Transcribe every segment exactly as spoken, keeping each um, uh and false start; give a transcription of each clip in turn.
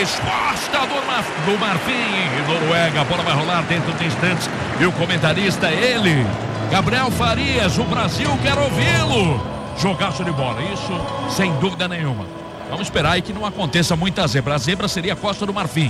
Denis, Costa do, Mar, do Marfim, Noruega, a bola vai rolar dentro de instantes. E o comentarista é ele, Gabriel Farias, o Brasil quer ouvi-lo. Jogaço de bola, isso sem dúvida nenhuma. Vamos esperar aí que não aconteça muita zebra. A zebra seria a Costa do Marfim.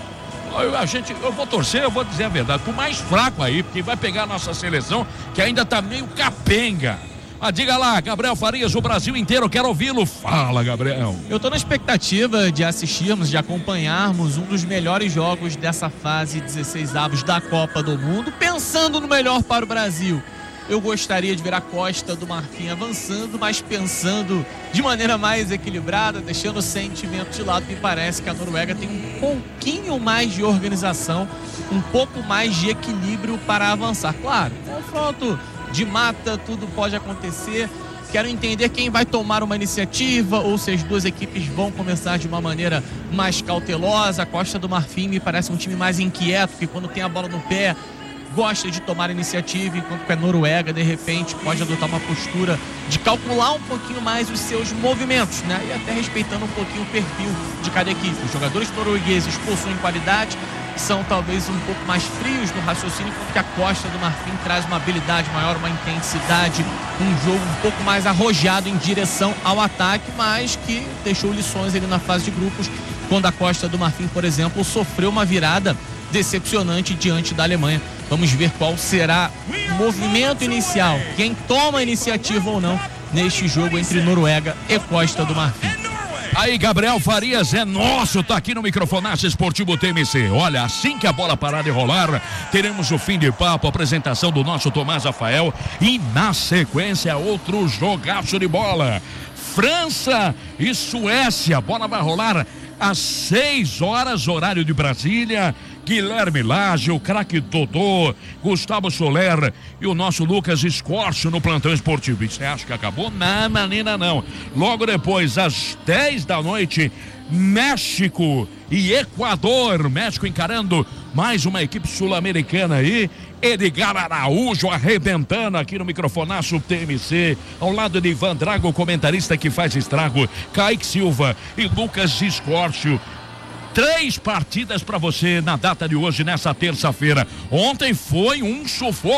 Eu, a gente, eu vou torcer, eu vou dizer a verdade, pro mais fraco aí, porque vai pegar a nossa seleção, que ainda tá meio capenga. Ah, diga lá, Gabriel Farias, o Brasil inteiro quer ouvi-lo. Fala, Gabriel. Eu tô na expectativa de assistirmos, de acompanharmos um dos melhores jogos dessa fase dezesseis avos da Copa do Mundo, pensando no melhor para o Brasil. Eu gostaria de ver a Costa do Marfim avançando, mas pensando de maneira mais equilibrada, deixando o sentimento de lado. Me parece que a Noruega tem um pouquinho mais de organização, um pouco mais de equilíbrio para avançar. Claro, confronto de mata, tudo pode acontecer. Quero entender quem vai tomar uma iniciativa ou se as duas equipes vão começar de uma maneira mais cautelosa. A Costa do Marfim me parece um time mais inquieto, que quando tem a bola no pé gosta de tomar iniciativa, enquanto que a Noruega, de repente, pode adotar uma postura de calcular um pouquinho mais os seus movimentos, né? E até respeitando um pouquinho o perfil de cada equipe. Os jogadores noruegueses possuem qualidade, são talvez um pouco mais frios no raciocínio, enquanto que a Costa do Marfim traz uma habilidade maior, uma intensidade, um jogo um pouco mais arrojado em direção ao ataque, mas que deixou lições ali na fase de grupos, quando a Costa do Marfim, por exemplo, sofreu uma virada decepcionante diante da Alemanha. Vamos ver qual será o movimento inicial, quem toma a iniciativa ou não neste jogo entre Noruega e Costa do Marfim. Aí, Gabriel Farias é nosso, tá aqui no Microfonaço Esportivo T M C. Olha, assim que a bola parar de rolar, teremos o fim de papo, a apresentação do nosso Tomás Rafael e na sequência outro jogaço de bola. França e Suécia, a bola vai rolar às seis horas, horário de Brasília. Guilherme Lage, o craque Dodô, Gustavo Soler e o nosso Lucas Escorcio no plantão esportivo. E você acha que acabou? Não, menina, não. Logo depois, às dez da noite, México e Equador. México encarando mais uma equipe sul-americana aí. Edgar Araújo arrebentando aqui no Microfonaço T M C, ao lado de Ivan Drago, comentarista que faz estrago, Kaique Silva e Lucas Escorcio. Três partidas para você na data de hoje, nessa terça-feira. Ontem foi um sufoco.